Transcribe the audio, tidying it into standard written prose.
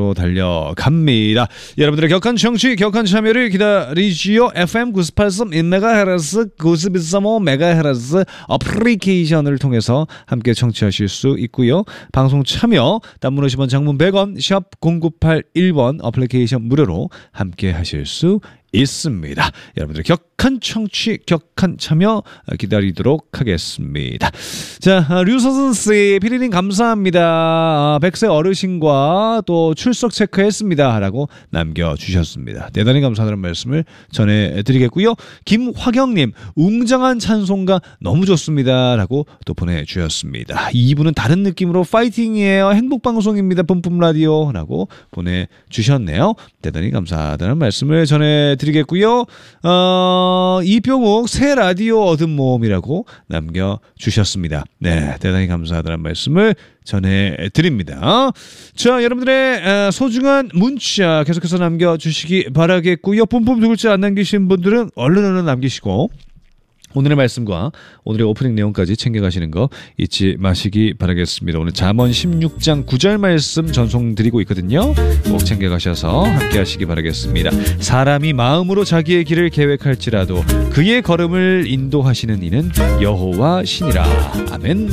생방송으로 달려갑니다. 여러분들의 격한 청취, 격한 참여를 기다리지요. FM 98.1MHz, 92.5MHz 어플리케이션을 통해서 함께 청취하실 수 있고요. 방송 참여, 단문 50원, 장문 100원, 샵 0981번 어플리케이션 무료로 함께 하실 수 있습니다. 여러분들 격한 청취, 격한 참여 기다리도록 하겠습니다. 자, 류서순씨, 피디님 감사합니다. 100세 어르신과 또 출석 체크했습니다 라고 남겨주셨습니다. 대단히 감사하다는 말씀을 전해드리겠고요. 김화경님, 웅장한 찬송가 너무 좋습니다 라고 또 보내주셨습니다. 2부는 다른 느낌으로 파이팅이에요. 행복방송입니다. 뿜뿜라디오 라고 보내주셨네요. 대단히 감사하다는 말씀을 전해드리겠고요. 이병욱, 새 라디오 얻은 모험이라고 남겨주셨습니다. 네, 대단히 감사하다는 말씀을 전해드립니다. 자, 여러분들의 소중한 문자 계속해서 남겨주시기 바라겠고요. 뿜뿜 두 글자 안 남기신 분들은 얼른 남기시고 오늘의 말씀과 오늘의 오프닝 내용까지 챙겨가시는 거 잊지 마시기 바라겠습니다. 오늘 잠언 16장 9절 말씀 전송드리고 있거든요. 꼭 챙겨가셔서 함께 하시기 바라겠습니다. 사람이 마음으로 자기의 길을 계획할지라도 그의 걸음을 인도하시는 이는 여호와 신이라. 아멘.